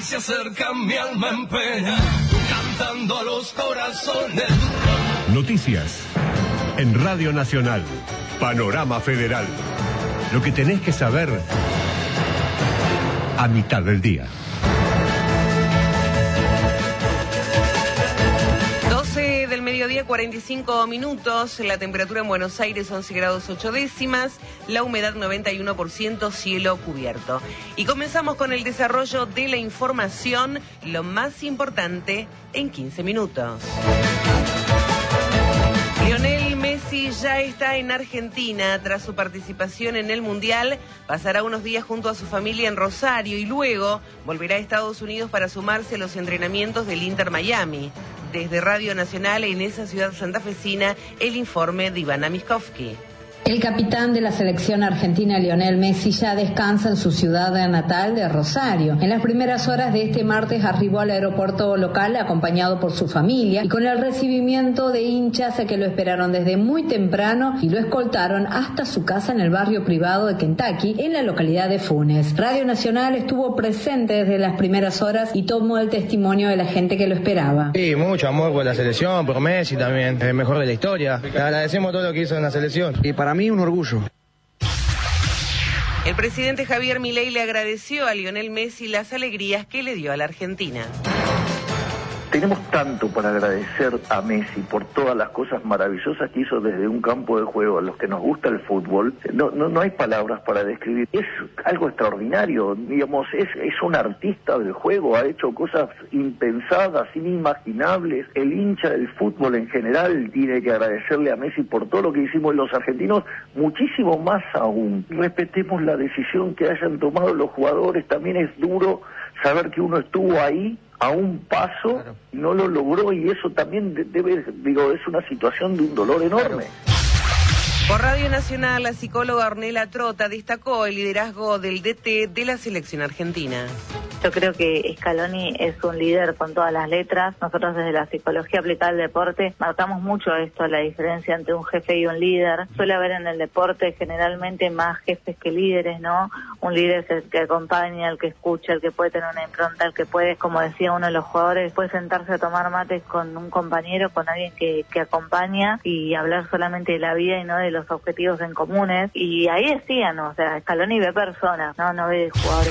se acerca mi alma en pena, cantando a los corazones. Noticias en Radio Nacional, Panorama Federal. Lo que tenés que saber a mitad del día. 12 del mediodía, 45 minutos. La temperatura en Buenos Aires 11 grados 8 décimas. La humedad 91%, cielo cubierto. Y comenzamos con el desarrollo de la información, lo más importante en 15 minutos. Lionel Messi ya está en Argentina. Tras su participación en el Mundial, pasará unos días junto a su familia en Rosario y luego volverá a Estados Unidos para sumarse a los entrenamientos del Inter Miami. Desde Radio Nacional, en esa ciudad santafesina, el informe de Ivana Miskovsky. El capitán de la selección argentina, Lionel Messi, ya descansa en su ciudad natal de Rosario. En las primeras horas de este martes arribó al aeropuerto local acompañado por su familia y con el recibimiento de hinchas que lo esperaron desde muy temprano y lo escoltaron hasta su casa en el barrio privado de Kentucky, en la localidad de Funes. Radio Nacional estuvo presente desde las primeras horas y tomó el testimonio de la gente que lo esperaba. Sí, mucho amor por la selección, por Messi también, el mejor de la historia. Le agradecemos todo lo que hizo en la selección. Y para mí un orgullo. El presidente Javier Milei le agradeció a Lionel Messi las alegrías que le dio a la Argentina. Tenemos tanto para agradecer a Messi por todas las cosas maravillosas que hizo desde un campo de juego. A los que nos gusta el fútbol, no hay palabras para describir. Es algo extraordinario, digamos, es un artista del juego, ha hecho cosas impensadas, inimaginables. El hincha del fútbol en general tiene que agradecerle a Messi por todo lo que hicimos los argentinos, muchísimo más aún. Respetemos la decisión que hayan tomado los jugadores, también es duro saber que uno estuvo ahí a un paso, claro, y no lo logró, y eso también es una situación de un dolor enorme. Por Radio Nacional, la psicóloga Ornella Trota destacó el liderazgo del DT de la selección argentina. Yo creo que Scaloni es un líder con todas las letras. Nosotros desde la psicología aplicada al deporte marcamos mucho esto, la diferencia entre un jefe y un líder. Suele haber en el deporte generalmente más jefes que líderes, ¿no? Un líder es el que acompaña, el que escucha, el que puede tener una impronta, el que puede, como decía uno de los jugadores, puede sentarse a tomar mates con un compañero, con alguien que acompaña y hablar solamente de la vida y no de los objetivos en comunes. Y ahí decían, o sea, Scaloni ve personas, no ve jugadores.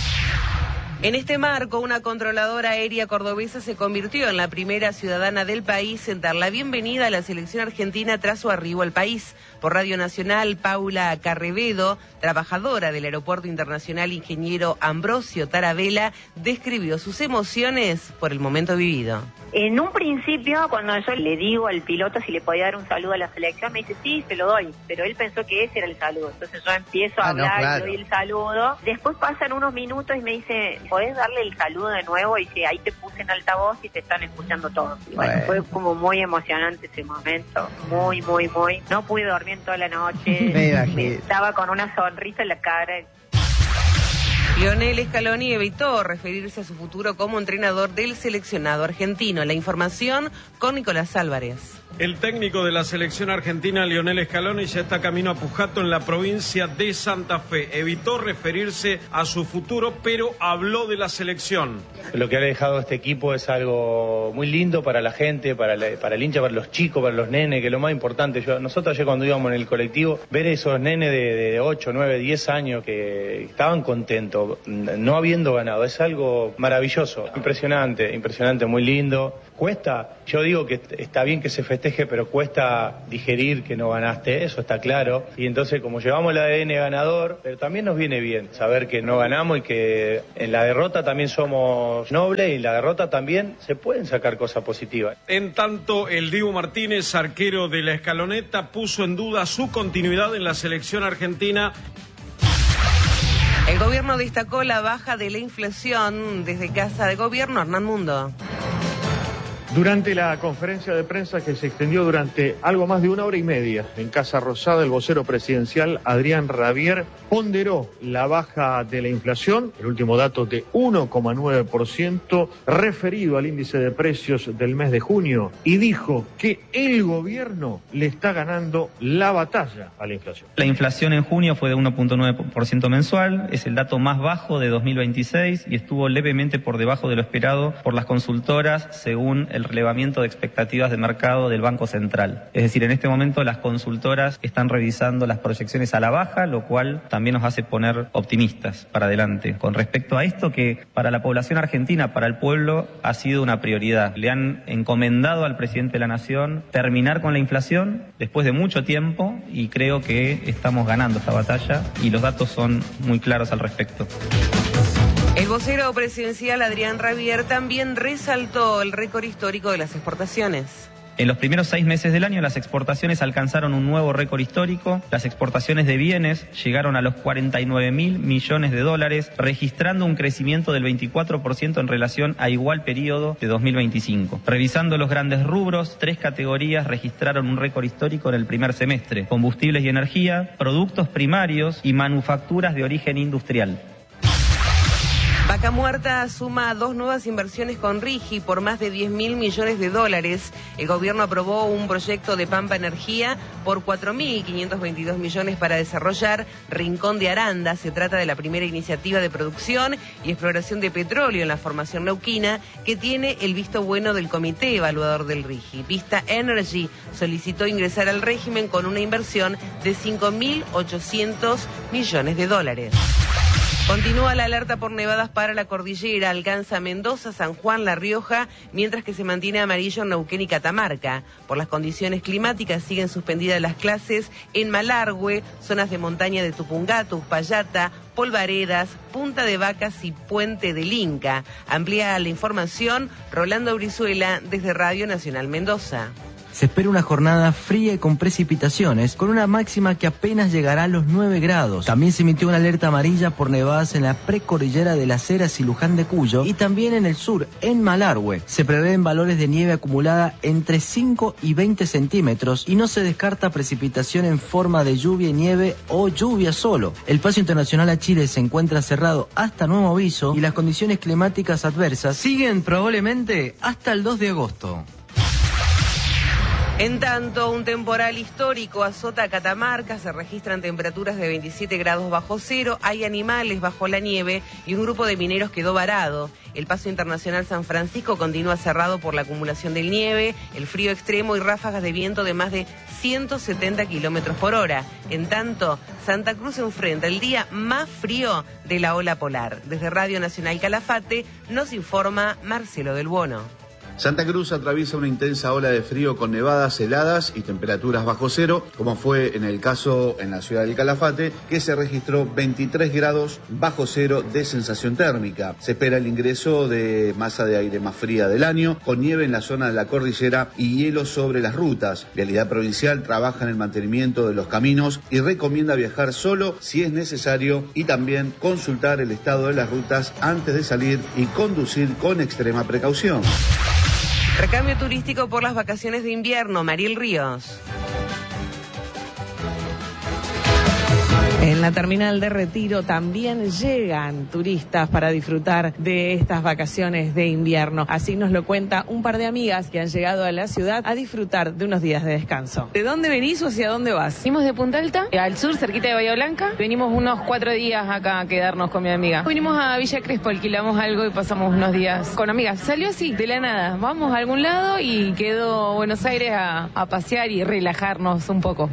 En este marco, una controladora aérea cordobesa se convirtió en la primera ciudadana del país en dar la bienvenida a la selección argentina tras su arribo al país. Por Radio Nacional, Paula Carrevedo, trabajadora del Aeropuerto Internacional Ingeniero Ambrosio Tarabella, describió sus emociones por el momento vivido. En un principio, cuando yo le digo al piloto si le podía dar un saludo a la selección, me dice, sí, se lo doy, pero él pensó que ese era el saludo. Entonces yo empiezo a hablar, claro, y doy el saludo. Después pasan unos minutos y me dice, ¿podés darle el saludo de nuevo? Y dice, ahí te puse en altavoz y te están escuchando todos. Y bueno, fue como muy emocionante ese momento, muy. No pude dormir toda la noche, estaba con una sonrisa en la cara. Lionel Scaloni evitó referirse a su futuro como entrenador del seleccionado argentino. La información con Nicolás Álvarez. El técnico de la selección argentina, Lionel Scaloni, ya está camino a Pujato en la provincia de Santa Fe. Evitó referirse a su futuro, pero habló de la selección. Lo que ha dejado este equipo es algo muy lindo para la gente, para el hincha, para los chicos, para los nenes, que es lo más importante. Nosotros ayer cuando íbamos en el colectivo, ver esos nenes de 8, 9, 10 años que estaban contentos, no habiendo ganado, es algo maravilloso, impresionante, muy lindo. Cuesta, yo digo que está bien que se festeje, pero cuesta digerir que no ganaste, eso está claro. Y entonces, como llevamos el ADN ganador, pero también nos viene bien saber que no ganamos y que en la derrota también somos nobles y en la derrota también se pueden sacar cosas positivas. En tanto, el Dibu Martínez, arquero de la Escaloneta, puso en duda su continuidad en la selección argentina. El gobierno destacó la baja de la inflación. Desde Casa de Gobierno, Hernán Mundo. Durante la conferencia de prensa que se extendió durante algo más de 1 hora y media en Casa Rosada, el vocero presidencial Adrián Rabier ponderó la baja de la inflación, el último dato de 1,9% referido al índice de precios del mes de junio, y dijo que el gobierno le está ganando la batalla a la inflación. La inflación en junio fue de 1,9% mensual, es el dato más bajo de 2026 y estuvo levemente por debajo de lo esperado por las consultoras según el relevamiento de expectativas de mercado del Banco Central. Es decir, en este momento las consultoras están revisando las proyecciones a la baja, lo cual también nos hace poner optimistas para adelante. Con respecto a esto, que para la población argentina, para el pueblo, ha sido una prioridad. Le han encomendado al presidente de la Nación terminar con la inflación después de mucho tiempo y creo que estamos ganando esta batalla y los datos son muy claros al respecto. El vocero presidencial Adrián Rabier también resaltó el récord histórico de las exportaciones. En los primeros 6 meses del año las exportaciones alcanzaron un nuevo récord histórico. Las exportaciones de bienes llegaron a los 49.000 millones de dólares, registrando un crecimiento del 24% en relación a igual periodo de 2025. Revisando los grandes rubros, 3 categorías registraron un récord histórico en el primer semestre: combustibles y energía, productos primarios y manufacturas de origen industrial. Vaca Muerta suma 2 nuevas inversiones con RIGI por más de 10.000 millones de dólares. El gobierno aprobó un proyecto de Pampa Energía por 4.522 millones para desarrollar Rincón de Aranda. Se trata de la primera iniciativa de producción y exploración de petróleo en la formación neuquina que tiene el visto bueno del comité evaluador del RIGI. Vista Energy solicitó ingresar al régimen con una inversión de 5.800 millones de dólares. Continúa la alerta por nevadas para la cordillera, alcanza Mendoza, San Juan, La Rioja, mientras que se mantiene amarillo en Neuquén y Catamarca. Por las condiciones climáticas siguen suspendidas las clases en Malargüe, zonas de montaña de Tupungato, Uspallata, Polvaredas, Punta de Vacas y Puente del Inca. Amplía la información Rolando Brizuela desde Radio Nacional Mendoza. Se espera una jornada fría y con precipitaciones, con una máxima que apenas llegará a los 9 grados. También se emitió una alerta amarilla por nevadas en la precordillera de Las Heras y Luján de Cuyo y también en el sur, en Malargüe. Se prevén valores de nieve acumulada entre 5 y 20 centímetros y no se descarta precipitación en forma de lluvia y nieve o lluvia solo. El paso internacional a Chile se encuentra cerrado hasta nuevo aviso y las condiciones climáticas adversas siguen probablemente hasta el 2 de agosto. En tanto, un temporal histórico azota a Catamarca, se registran temperaturas de 27 grados bajo cero, hay animales bajo la nieve y un grupo de mineros quedó varado. El paso internacional San Francisco continúa cerrado por la acumulación de nieve, el frío extremo y ráfagas de viento de más de 170 kilómetros por hora. En tanto, Santa Cruz enfrenta el día más frío de la ola polar. Desde Radio Nacional Calafate nos informa Marcelo del Bono. Santa Cruz atraviesa una intensa ola de frío con nevadas, heladas y temperaturas bajo cero, como fue en el caso en la ciudad del Calafate, que se registró 23 grados bajo cero de sensación térmica. Se espera el ingreso de masa de aire más fría del año, con nieve en la zona de la cordillera y hielo sobre las rutas. Vialidad Provincial trabaja en el mantenimiento de los caminos y recomienda viajar solo si es necesario y también consultar el estado de las rutas antes de salir y conducir con extrema precaución. Recambio turístico por las vacaciones de invierno. Mariel Ríos. En la terminal de Retiro también llegan turistas para disfrutar de estas vacaciones de invierno. Así nos lo cuenta un par de amigas que han llegado a la ciudad a disfrutar de unos días de descanso. ¿De dónde venís o hacia dónde vas? Venimos de Punta Alta, al sur, cerquita de Bahía Blanca. Venimos unos 4 días acá a quedarnos con mi amiga. Venimos a Villa Crespo, alquilamos algo y pasamos unos días con amigas. Salió así, de la nada. Vamos a algún lado y quedó Buenos Aires a pasear y relajarnos un poco.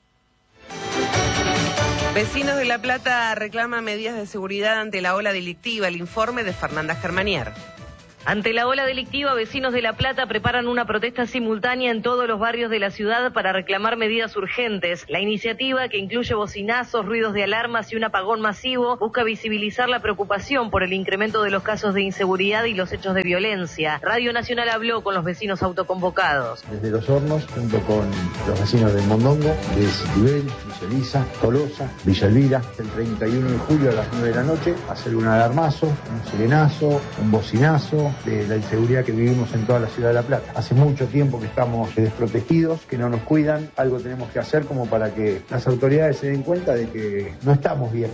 Vecinos de La Plata reclaman medidas de seguridad ante la ola delictiva. El informe de Fernanda Germanier. Ante la ola delictiva, vecinos de La Plata preparan una protesta simultánea en todos los barrios de la ciudad para reclamar medidas urgentes. La iniciativa, que incluye bocinazos, ruidos de alarmas y un apagón masivo, busca visibilizar la preocupación por el incremento de los casos de inseguridad y los hechos de violencia. Radio Nacional habló con los vecinos autoconvocados. Desde Los Hornos, junto con los vecinos del Mondongo, de Citibel, Villa Elisa, Tolosa, Villa Elvira, el 31 de julio a las 9 de la noche, hacer un alarmazo, un sirenazo, un bocinazo, muchísimo de la inseguridad que vivimos en toda la ciudad de La Plata. Hace mucho tiempo que estamos desprotegidos, que no nos cuidan. Algo tenemos que hacer como para que las autoridades se den cuenta de que no estamos bien.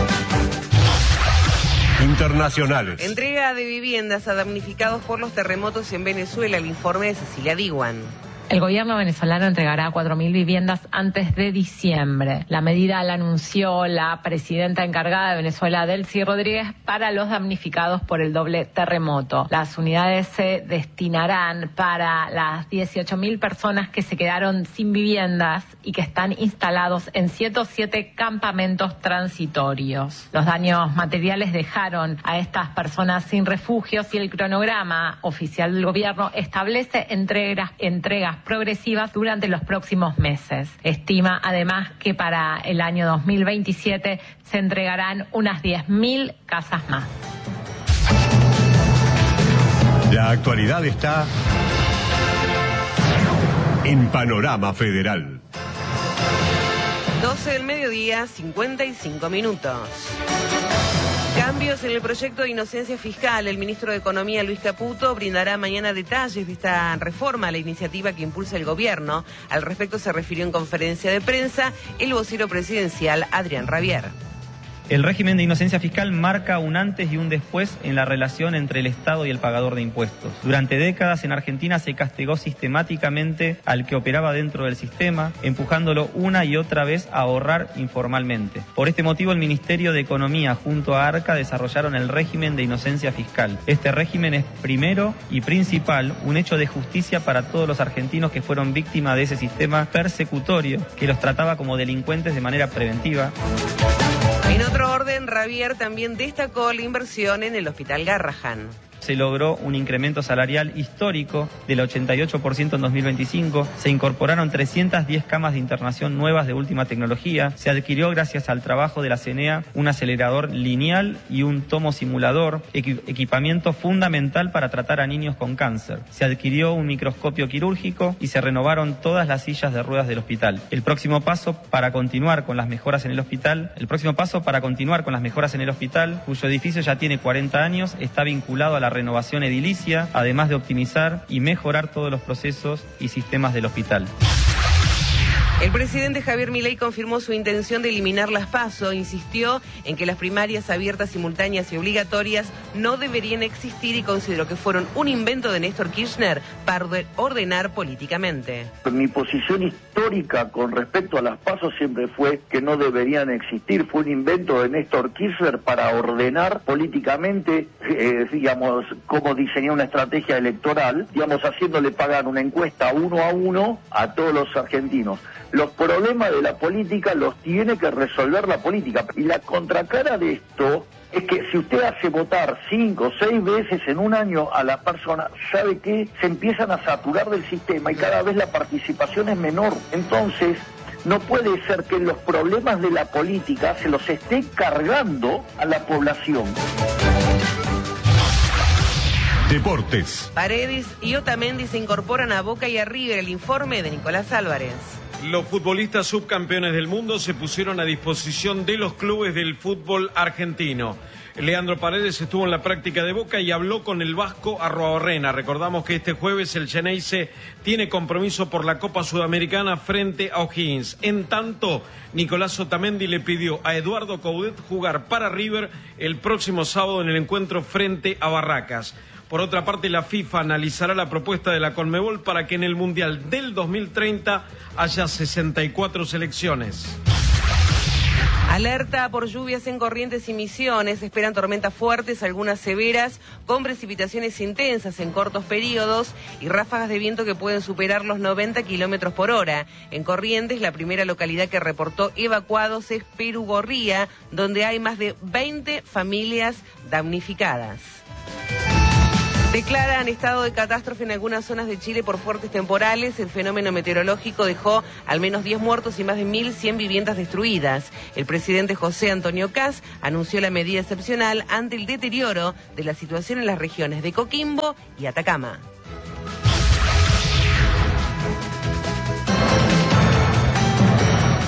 Internacionales. Entrega de viviendas a damnificados por los terremotos en Venezuela. El informe de Cecilia Diwan. El gobierno venezolano entregará 4.000 viviendas antes de diciembre. La medida la anunció la presidenta encargada de Venezuela, Delcy Rodríguez, para los damnificados por el doble terremoto. Las unidades se destinarán para las 18.000 personas que se quedaron sin viviendas y que están instalados en 107 campamentos transitorios. Los daños materiales dejaron a estas personas sin refugios y el cronograma oficial del gobierno establece entregas progresivas durante los próximos meses. Estima además que para el año 2027 se entregarán unas 10.000 casas más. La actualidad está en Panorama Federal. 12 del mediodía, 55 minutos. Cambios en el proyecto de inocencia fiscal. El ministro de Economía, Luis Caputo, brindará mañana detalles de esta reforma a la iniciativa que impulsa el gobierno. Al respecto se refirió en conferencia de prensa el vocero presidencial, Adrián Rabier. El régimen de inocencia fiscal marca un antes y un después en la relación entre el Estado y el pagador de impuestos. Durante décadas en Argentina se castigó sistemáticamente al que operaba dentro del sistema, empujándolo una y otra vez a ahorrar informalmente. Por este motivo, el Ministerio de Economía junto a ARCA desarrollaron el régimen de inocencia fiscal. Este régimen es primero y principal un hecho de justicia para todos los argentinos que fueron víctimas de ese sistema persecutorio que los trataba como delincuentes de manera preventiva. En otro orden, Rabier también destacó la inversión en el Hospital Garrahan. Se logró un incremento salarial histórico del 88% en 2025, se incorporaron 310 camas de internación nuevas de última tecnología, se adquirió gracias al trabajo de la CNEA un acelerador lineal y un tomo simulador, equipamiento fundamental para tratar a niños con cáncer. Se adquirió un microscopio quirúrgico y se renovaron todas las sillas de ruedas del hospital. El próximo paso para continuar con las mejoras en el hospital, cuyo edificio ya tiene 40 años, está vinculado a la renovación edilicia, además de optimizar y mejorar todos los procesos y sistemas del hospital. El presidente Javier Milei confirmó su intención de eliminar las PASO, insistió en que las primarias abiertas, simultáneas y obligatorias no deberían existir y consideró que fueron un invento de Néstor Kirchner para ordenar políticamente. Mi posición histórica con respecto a las PASO siempre fue que no deberían existir, fue un invento de Néstor Kirchner para ordenar políticamente, digamos, cómo diseñar una estrategia electoral, digamos, haciéndole pagar una encuesta 1 a 1 a todos los argentinos. Los problemas de la política los tiene que resolver la política. Y la contracara de esto es que si usted hace votar 5 o 6 veces en un año a la persona, ¿sabe qué? Se empiezan a saturar del sistema y cada vez la participación es menor. Entonces, no puede ser que los problemas de la política se los esté cargando a la población. Deportes. Paredes y Otamendi se incorporan a Boca y a River. El informe de Nicolás Álvarez. Los futbolistas subcampeones del mundo se pusieron a disposición de los clubes del fútbol argentino. Leandro Paredes estuvo en la práctica de Boca y habló con el vasco Arruabarrena. Recordamos que este jueves el Xeneize tiene compromiso por la Copa Sudamericana frente a O'Higgins. En tanto, Nicolás Otamendi le pidió a Eduardo Coudet jugar para River el próximo sábado en el encuentro frente a Barracas. Por otra parte, la FIFA analizará la propuesta de la Conmebol para que en el Mundial del 2030 haya 64 selecciones. Alerta por lluvias en Corrientes y Misiones. Esperan tormentas fuertes, algunas severas, con precipitaciones intensas en cortos periodos y ráfagas de viento que pueden superar los 90 kilómetros por hora. En Corrientes, la primera localidad que reportó evacuados es Perugorría, donde hay más de 20 familias damnificadas. Declaran estado de catástrofe en algunas zonas de Chile por fuertes temporales. El fenómeno meteorológico dejó al menos 10 muertos y más de 1.100 viviendas destruidas. El presidente José Antonio Kast anunció la medida excepcional ante el deterioro de la situación en las regiones de Coquimbo y Atacama.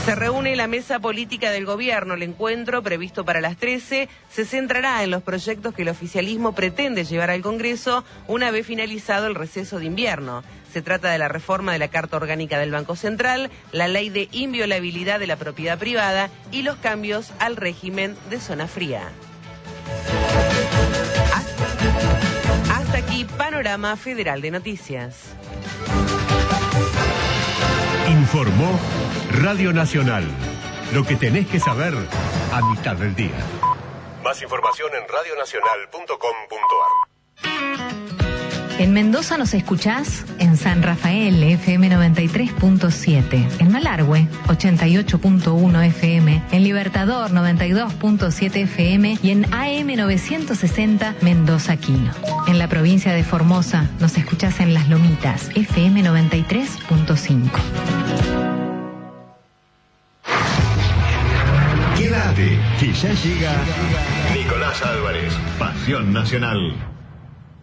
Se reúne la mesa política del gobierno. El encuentro, previsto para las 13, se centrará en los proyectos que el oficialismo pretende llevar al Congreso una vez finalizado el receso de invierno. Se trata de la reforma de la Carta Orgánica del Banco Central, la ley de inviolabilidad de la propiedad privada y los cambios al régimen de zona fría. Hasta aquí, Panorama Federal de Noticias. Informó Radio Nacional. Lo que tenés que saber a mitad del día. Más información en radionacional.com.ar. En Mendoza nos escuchás en San Rafael, FM 93.7, en Malargüe, 88.1 FM, en Libertador, 92.7 FM y en AM 960 Mendoza Quino. En la provincia de Formosa nos escuchás en Las Lomitas, FM 93.5. Quédate, que ya llega Nicolás Álvarez, Pasión Nacional.